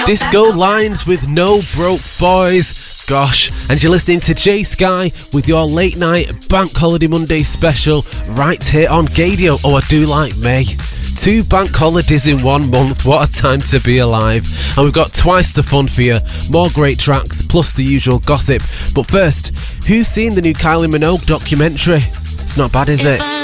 Disco Lines with No Broke Boys. Gosh, and you're listening to Jay Sky with your late night Bank Holiday Monday special right here on Gadio. Oh, I do like May. 2 bank holidays in 1 month, what a time to be alive. And we've got twice the fun for you, more great tracks, plus the usual gossip. But first, who's seen the new Kylie Minogue documentary? It's not bad, is it?